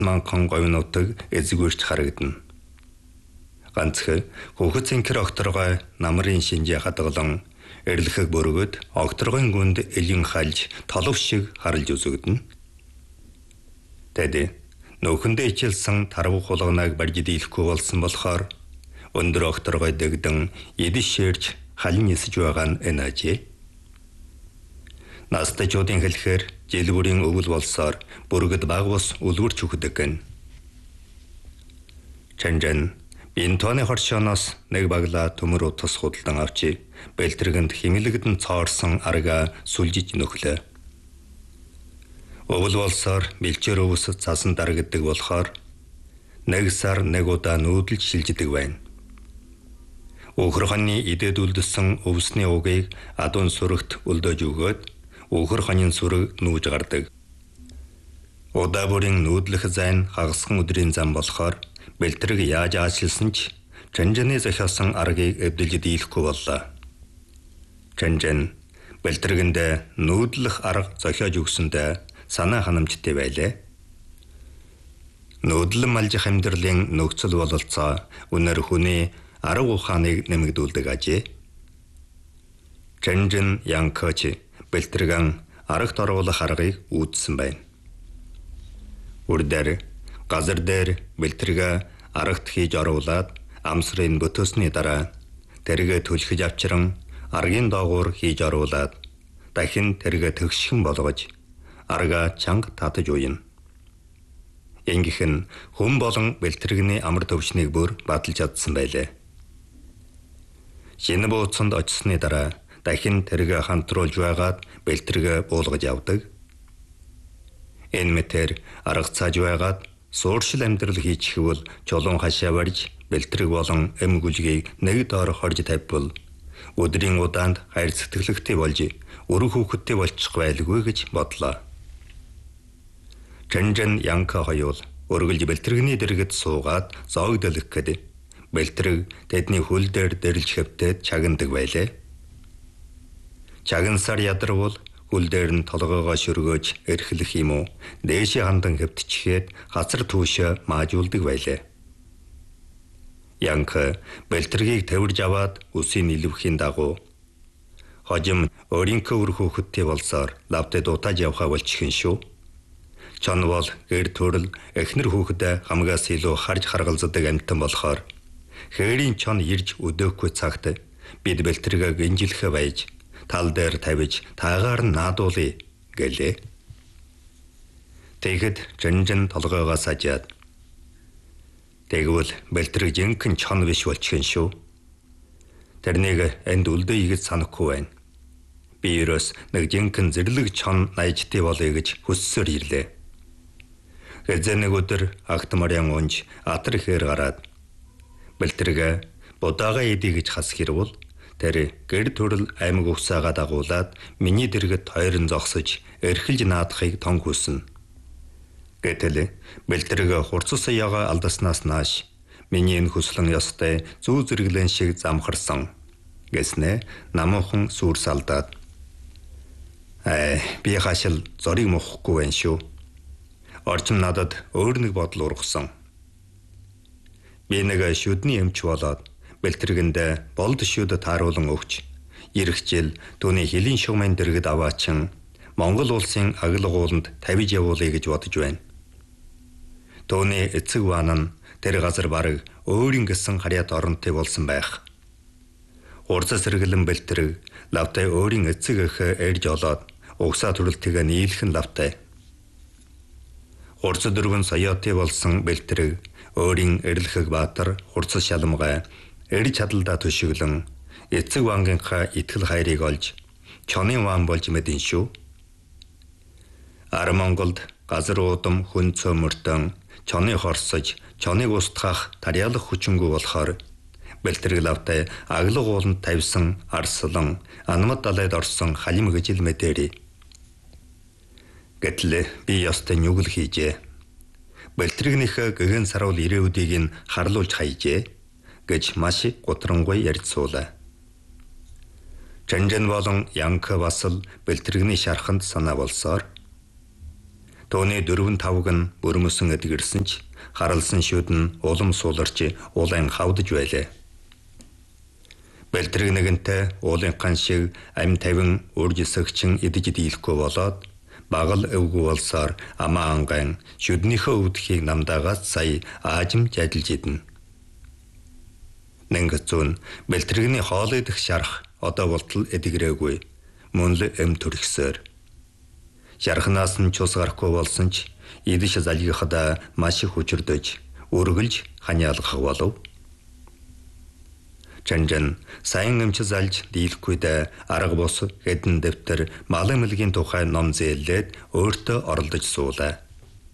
манхан говьнуудыг эзэгүүрч харагдана. Ганцх хүүхэд цэнхэр огторгой намрын шинжээ хадгалан эрлэхэг бүргөд огторгойн гүнд элен халж толов шиг харалж үзэгдэнэ. Тэд нөхөндөө ичилсэн тарвах хулганаг барьж дийлэхгүй болсон болохоор өндөр огторгой дэгдэн эдэс ширж халин нисэж байгаа нь энажээ. Настачуудын хэлэхээр жил бүрийн өвөл болсоор бүргэд баг ус үлгэрч өгдөг гэн. Чанжан бинтооны хоршооноос нэг баглаа төмөр утас худалдан авчи бэлтрэгэнд химэлэгдэн цоорсон арга сүлжиж нөхлөө. Өвөл болсоор бэлчээр өвс цасан дарагддаг болохоор нэг сар нэг удаа нүүдэлж шилждэг байна. Өхөр хоньны идээд үлдсэн өвсний угийг адуун сүрэгт өлдөөж өгөөд өхөр хоньны сүрэг нүүж гардаг. Удаа бүрийн нүүдлэх зайн хагасхан өдрийн зам болохоор бэлтрэг яаж аачлсан ч Чанжаны зохиосон аргыг эвдэлж дийлэхгүй боллоо. Чанжан бэлтрэгэнд нүүдлэх арга зохиож өгсөндөө санаа ханамжтай байлаа. Нүүдлэн малжих амьдралын нөхцөл бололцоо үнээр хүний арга ухааныг нэмэгдүүлдэг ажээ. Чанжан Янкоч бэлтрэгэн аргт оруулах аргыг үүдсэн байна. Үрдэр газар дээр бэлтрэгэ аргт хийж оруулаад амсрын бүтөөсний дараа тэргээ түлхэж авчран аргийн доогуур хийж оруулаад дахин тэргээ төгсгөн болгож арга чанга татаж уйна. Ингэх нь хүн болон бэлтрэгний амар төвчнийг бүр баталж чадсан байлаа. Шинэ бууцанд очсны дараа дахин тэргээ хамтруулж байгаад бэлтрэгэ буулгаж явдаг. Энэ мэтэр арга цааж байгаад сууршил амьдрал хийчихвэл чулуун хашаа барьж бэлтрэг болон эм гүлгийг нэг доор хорж тавьбал өдрийн удаанд хайр сэтгэлэгтэй болж өрөх хүүхэдтэй болчих байлгүй гэж бодлоо. Чанжан Янка хоёул өргөлж бэлтрэгний дэргэд суугаад зоогдолох гэд бэлтрэг тэдний хөл дээр дэрлж хэвтээд чагнадаг байлаа. Чагнасаар ядарвал хөл дээр нь толгоогоо шөргөөж эрхлэх юм уу дээшээ хандан хэвтчихээд хацар түүшээ маажуулдаг байлаа. Янка бэлтрэгийг тавирж аваад үсийн илвэхийн дагуу хожим өөрийнхөө өр хүүхэдтэй болсоор лавтад дутааж явхаа болчихын шүү. Чон бол гэр төрөл эхнэр хүүхэдэ хамгаас илүү харж харгалздаг амьтан болохоор хээрийн чон ирж өдөөхгүй цагт бид бэлтрэгээ гинжилхэ байж тал дээр тавиж таагаар нь наадуулъя гэлээ. Тэгэхэд Чанжан толгоогоо сажаад тэгвэл бэлтрэг жинхэнэ чон биш болчихын шүү. Тэрнийг энд үлдээе гэж санахгүй байна. Би ерөөс нэг жинхэнэ зэрлэг чон найжтай болъё гэж хүссээр ирлээ. Хэзээ нэг өдөр агт марьян унж атар ихээр гараад бэлтрэгэ будаага идэ гэж хас хэрвэл тэр гэр төрөл аймаг усаагаа дагуулад миний дэргэд тойрон зогсож эрхэлж наадахыг тон хүснэ. Гэтэл бэлтрэгэ хурцсан яга алдаснаас нааш миний энэ хүслэн ёстой зүү зэрэглэн шиг замхарсан гэснэ намуухан сүрс алдаад би хашил зориг мохгүй байна шүү. Орчин надад өөр нэг бодол ургасан. Би нэг шүдний эмч болоод бэлтрэгэнд болд шүд тааруулан өгч ирэх жил түүний хэлийн шугамын дэргэд аваачин Монгол улсын аглаг ууланд тавиж явуулъя гэж бодож байна. Түүний эцэг баан нь тэр газар бараг өөрийн гэсэн харьяат оронтой болсон байх. Урзас сэргэлэн бэлтрэг лавтай өөрийн эцэг эх эрж олоод угсаа төрөлтөйг нийлхэн лавтай. Хурц дөрвөн саяатай болсон бэлтрэг өөрийн эрлэхэг баатар хурцс шалмгай эрж чадалдаа төшөглөн эцэг вангийнхаа итгэл хайрыг олж чоны ван болж мэдэн шүү. Ар Монголд газар уудам хүн цөмөртөн чоны хорсож чоныг устгах тарьялах хүчингүй болохоор бэлтрэг лавтай аглаг ууланд тавьсан арслан анмад далайд орсон халим гэж л мэдэрий. Гэтэл би ёстой нүгэл хийжээ. Бэлтрэгнийхээ гэгэн саруул ирээүүдийг нь харлуулж хайжээ гэж маш гутрангуй ярьцуулаа. Чанжан болон Янка бас л бэлтрэгний шарханд санаа болсоор Тооны 4-5 нь бүрмөсөн эдгэрсэн ч харалсан шүд нь улам сууларч улаан хавдж байлаа. Бэлтрэг нэгэнтэй уулын хан шиг ам тавин үржисэгчин идэж дийлэхгүй болоод багал өвгүү болсоор амаа анган шүднийхөө өвдөхийг намдаагаас сая аажимж ажиллаж идэнэ. Нэнгацүүн бэлтрэгний хоол идэх шарах одоо болтол эдгэрээгүй мөн л эм төрөхсөөр. Шархнаас нь цус гарахгүй болсон ч идэж залгихада маш их хүчрдэж үргэлж ханиалгах болов. Чанжан сайн эмч залж дийлэхгүйд арга бус хэдэн дэвтэр малын мэлгийн тухай ном зээлээд өөртөө оролдож суулаа.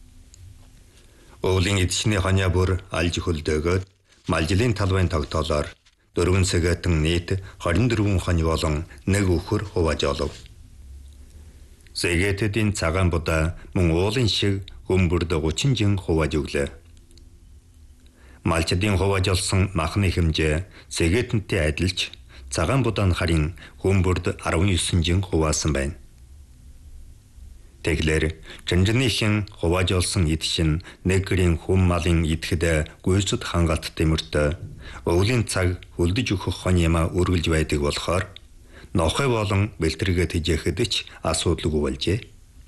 Өвлийн эдчний ханиа бүр алж хөлдөөгөөд малжилын талбайн тогтоолоор 4 сэгэтэн нийт 24 хонь болон 1 үхэр хувааж олов. Сэгэтэдийн цагаан будаа мөн уулын шиг хөмбөрд 30 жин хувааж өглөө. Малчдын хувааж олсон махны хэмжээ сэгэтэнтэй адилж цагаан будаан харин хөмбөрд 19 жин хуваасан байна. Тэглэр Чанжаныхын хувааж олсон эд шин нэг гэрийн хүм малын идэхэд гүйцэд хангалттай мөртөө өвлийн цаг хөлдөж өгөх хон яма үргэлж байдаг болохоор нохой болон бэлтрэгээ тэжээхэд ч асуудалгүй болжээ.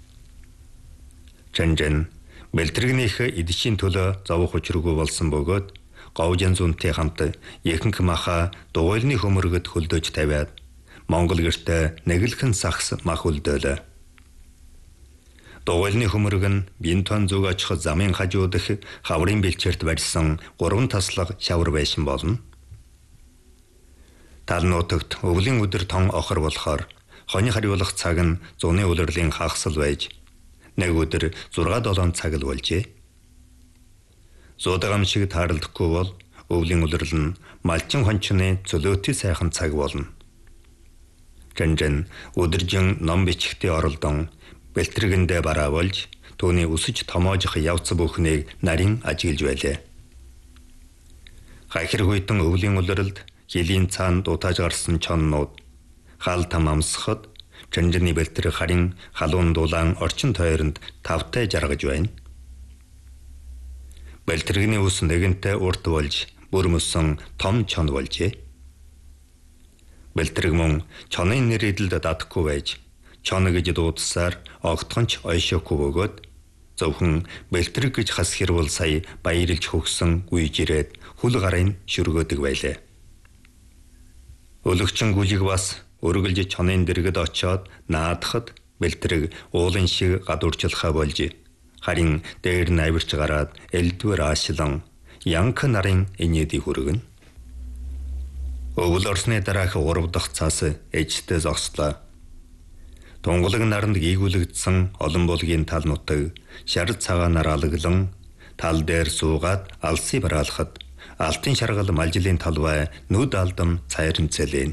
Чанжан бэлтрэгнийх эдшийн төлөө зовох учиргүй болсон бөгөөд говжин зүүнтэй хамт ихэнх маха дугуйлны хөмөргөд хөлдөөж тавиад Монгол гэртээ нэглхэн сахс мах хөлдөөлөө. Дугуйлны хөмөрг нь бинтон зүг очих замын хажууд их хаврын бэлчээрт барьсан 3 таслаг шавар байшин болно. Тал нутагт өвлийн өдөр тон охор болохоор хоны хариулах цаг нь зуны улирлын хагасл байж нэг өдөр 6-7 цаг л болжээ. Зуудагам шиг таарлахгүй бол өвлийн улирал нь малчин хончны цөлөөтэй сайхан цаг болно. Чанжан өдөржин ном бичихтэй оролдон бэлтрэгэндээ бараа болж түүний өсөж томоожих явц бүхнийг нарийн ажиглаж байлаа. Хахир хүйтэн өвлийн улиралд хилийн цаанд дутааж гарсан чоннууд хал там амсахад Чанжаны бэлтрэг харин халуун дулаан орчин тойронд тавтай жаргаж байна. Бэлтрэгний ус нэгэнтэй урт болж бүрмөсөн том чон болжээ. Бэлтрэг мөн чоны нэрэлд дадахгүй байж чон гэж дуудсаар огтхонч ойшоогүй бөгөөд зөвхөн бэлтрэг гэж хас хэрвэл сая баярлж хөгсөн гүйж ирээд хүл гарын шүргөөдөг байлаа. Өлөгчин гүлийг бас өргөлж чонын дэргэд очоод наадахад бэлтрэг уулын шиг гадуурчлахаа болж харин дээр нь авирч гараад элдвэр аашлан янх нарын инээдийг хүргэнэ. Өвөл орсны дараах 3 дахь цаас ээжтэй зогслоо. Тунгалаг наранд гийгүүлэгдсэн олон булгийн тал нутаг шар цагаанаар алаглан тал дээр суугаад алсыг бараалахад алтын шаргал малжилын талбай нүд алдам цайрэнцэлэн.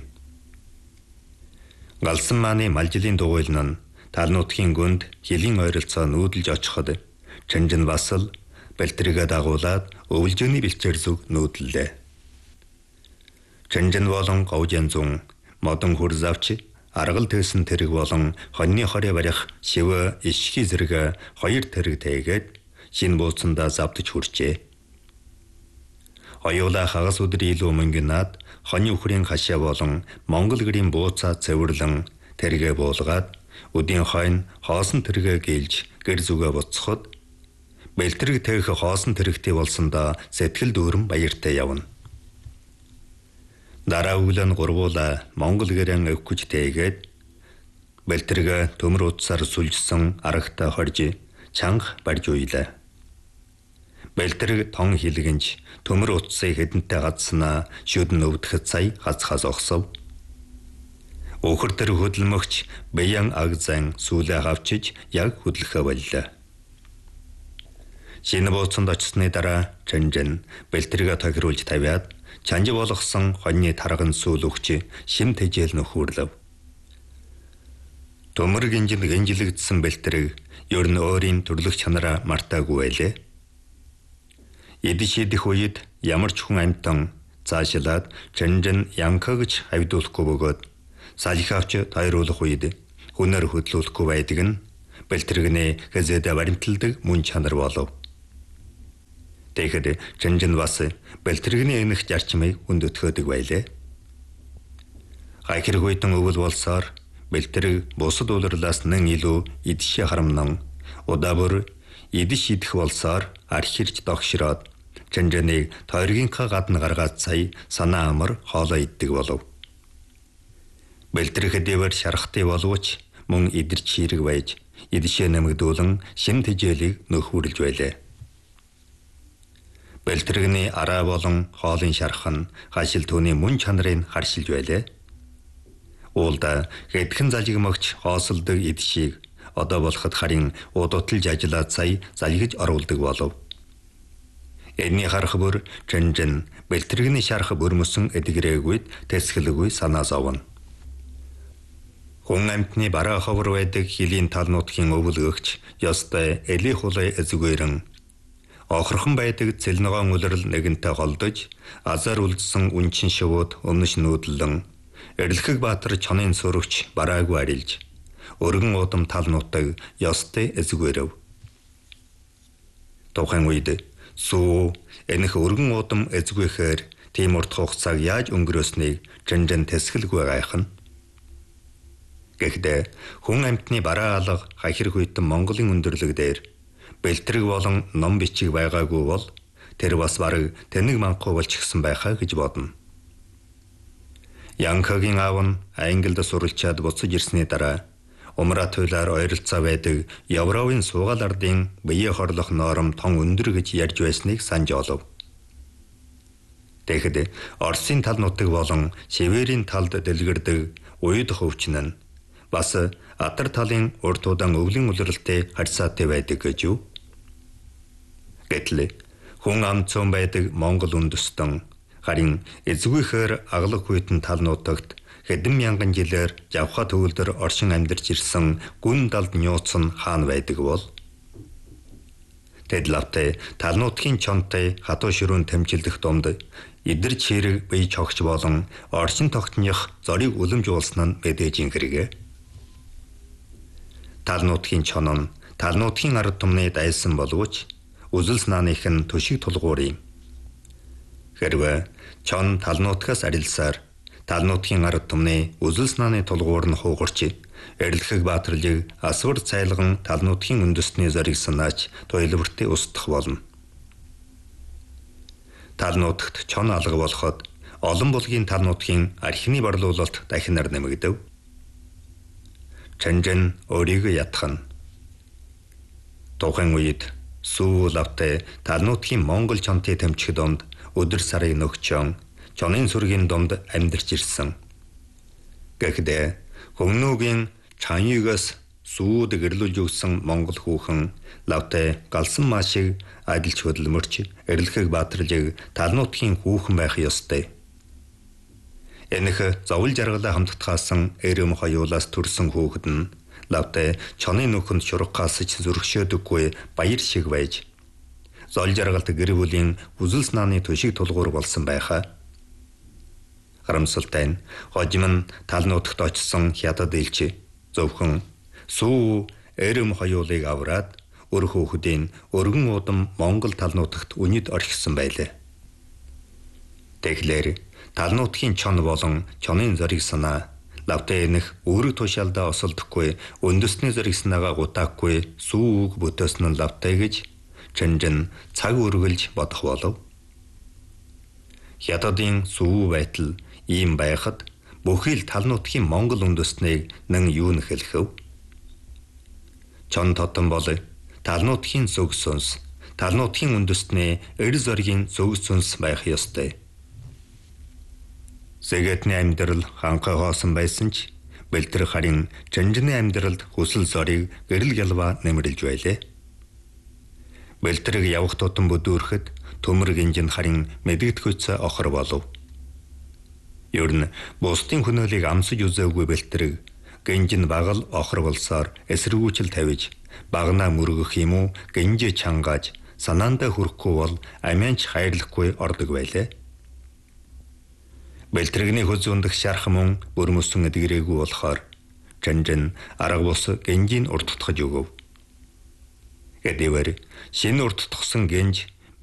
Галсан мааны малжилын дугуйл нь тал нутгийн гүнд хилийн ойролцоо нүүдэлж очиход Чанжан бас л бэлтрэгээ дагуулад өвлжөөний бэлчээр зүг нүүдлээ. Чанжан болон говжин зүүн модон хүр завч аргал төсөн тэрэг болон хоньны хорой барих шивэ ишхи зэрэг 2 тэрэг тээгээд шин бууцандаа завдж хүрчээ. Оюула хагас өдрийн илүү мөнгөнаад хоньны үхрийн хашаа болон Монгол гэрийн бууцаа цэвэрлэн тэргээ буулгаад өдийн хойно хоосон тэргээ гэлж гэр зүгээ буцход бэлтрэг тээх хоосон тэрэгтэй болсондоо сэтгэл дүүрэн баяртай явна. Дараа өглөө гурвуулаа Монгол гэрэн өвгөж тээгээд бэлтрэг төмөр утсаар сүлжсэн арагтаа хорж чанга барьж уйлаа. Бэлтрэг тон хилгэнж төмөр утсыг хэдэнтэй гадснаа шүдэн өвдөхэд сая гацхаас огсов. Өхөр төр хөдөлмөгч Баян Агзан сүүлээ хавчиж яг хөдлөхөө боллоо. Шинэ бууцанд очсны дараа Чанжан бэлтрэгээ тохируулж тавиад чанж болгосон хоньны тарган сүүл өгч шим тэжээл нөхөрлөв. Төмөр гинжил гинжилэгдсэн бэлтрэг ер нь өөрийн төрлөх чанараа мартаагүй байлээ. Идэж идэх үед ямар ч хүн амьтан цаашлаад Чанжан янка гэж хавьдуулахгүй бөгөөд салхи авч тойруулах үед хүнээр хөдлүүлэхгүй байдаг нь бэлтрэгний хэзээдэ баримталдаг мөн чанар болов. Тэгэхэд Чэнжин бас бэлтрэгний энэх зарчмыг өндөтгөөдөг байлээ. Гайхэр хүйтэн өвөл болсоор бэлтрэг бусад улирлаас нэн илүү идшээ харамнан удаа бүр идиш идэх болсоор архирч догшроод Чэнжэнийг тойргийнхаа гадна гаргаад сая санаа амар хоолоо иддэг болов. Бэлтрэг хэдийгээр шархтай боловч мөн идэрч хэрэг байж идшээ нэмэгдүүлэн шим тэжээлийг нөхөрлж байлаа. Бэлтрэгний араа болон хоолын шарх нь гашил түүний мөн чанарыг харшилж байлаа. Уулда хэдхэн залгимагч хоосолдог идшийг одоо болоход харин удуталж ажиллаад сая залгиж оруулдаг болов. Энэний харах бүр Чэнжин бэлтрэгний шарх бүрмөсөн эдгрээгүйд тэсгэлгүй санаа зовно. Хүн амьтны бараа ховор байдаг хилийн тал нутгийн өвөлгөгч ёстой эли хулай эзгээрэн охорхон байдаг цэлногоон үлрэл нэгэнтэй холдож азар үлдсэн үнчин шивүүд өмнөш нүүдлэн Эрлэхэг Баатар чонын сүрэгч бараагүй арилж өргөн удам тал нутаг ёстой эзгээрв. Тухайн үед сүү энэх өргөн удам эзгүйхээр тийм урт хугацааг яаж өнгөрөөснийг Чэнжин тэсгэлгүй гайхна. Гэхдээ хүн амьтны бараа алга хахир хүйтэн Монголын өндөрлөг дээр бэлтрэг болон ном бичиг байгаагүй бол тэр бас бараг тэнэг манхуу болчихсон байхаа гэж бодно. Янкагийн аав нь Англид суралцаад буцаж ирсний дараа Умраа туйлаар ойролцоо байдаг Европын суугаал ардын бие хорлох ноором тон өндөр гэж ярьж байсныг санаж олов. Тэгэхэд Оросын тал нутаг болон Северийн талд дэлгэрдэг уяд хөвчин нь бас Атар талын урд удаан өвлийн улиралтай харьцаатай байдаг гэж юу? Гэтэл хүн ам цөм байдаг Монгол үндэстэн харин эзгүйхээр аглаг хүйтэн тал нутагт хэдэн мянган жилээр Жавха төвлөр оршин амьдарч ирсэн гүн далд нууцсан хаан байдаг бол Тэдлавтай тал нутгийн чонтой хатуу ширүүн тэмцэлдэх домд идэрч хэрэг бие чогч болон оршин тогтных зориг үлэмжуулсан нь мэдээж хэрэг. Тал нутгийн чон нь тал нутгийн ард түмний дайсан боловч үзэл санааных нь төшиг тулгуур юм. Хэрвээ чон тал нутгаас арилсаар тал нутгийн ард түмний үзэл санааны тулгуур нь хуугарч Эрлэхэг Баатарлыг асвар цайлган тал нутгийн үндэстний зориг санаач туйлбартай устдах болно. Тал нутагт чон алга болоход олон булгийн тал нутгийн архины борлуулалт дахинаар нэмэгдэв. Чэнжин өөрийгөө ятгахна. Тухайн үед сүү лавтай тал нутгийн Монгол чонтой тэмцэх домд өдөр сарыг нөгчөн чонын сүргийн домд амьдарч ирсэн. Гэхдээ Хөнгнүүгийн Чаньюгаас сүүд гэрлүүлж өгсөн Монгол хүүхэн лавтай галсан маашиг адилж хөдөлмөрч Эрлэхэг Баатарлыг тал нутгийн хүүхэн байх ёстой. Энэх зовлон жаргалаа хамтдахаасан эрэм хоёулаас төрсэн хүүхэд нь лавтай чоны нүхэнд шург гасаж зүрхшөөдөггүй баяр шиг байж зол жаргалт гэр бүлийн үзэл санааны төшиг тулгуур болсон байхаа. Харамсалтай нь хожим нь тал нутагт очсон хятад элч зөвхөн сүү эрэм хоёулыг авраад өр хүүхдийн өргөн удам Монгол тал нутагт үнэд орхисон байлаа. Тэгэхээр тал нутгийн чон болон чонын зориг санаа лавтай энэх өөрөг тушаалдаа осолдохгүй үндэсний зориг санаагаа гутаахгүй сүү үг бүтээсэн нь лавтай гэж Чэнжин цаг үргэлж бодох болов. Хятадын сүү байтал ийм байхад бүхий л тал нутгийн Монгол үндэстнийг нэн юу нөхөлхөв. Чон тотон бол тал нутгийн зөв сүнс, тал нутгийн үндэстний эр зоригийн зөв сүнс байх ёстой. Зэгэтний амьдрал ханхай хоосон байсан ч бэлтрэг харин Чэнжиний амьдралд хүсэл зориг гэрэл гялва нэмэрлж байлаа. Бэлтрэг явах тутам бүдүүрхэд төмөр гинжин харин мэдгэдэггүй охор болов. Ер нь бусдын хөнөөлийг амсаж үзээгүй бэлтрэг гинжин багал охор болсоор эсэргүүцэл тавиж багнаа мөргөх юм уу гинжээ чангааж санаандаа хүрэхгүй бол амианч хайрлахгүй ордог байлаа. Бэлтрэгний хөз өндөх шарх мөн бүрмөсөн эдгэрээгүй болохоор Чэнжин арга бус гинжийн уртдахж өгөв. Эдвэр шинэ урт тгсэн гинж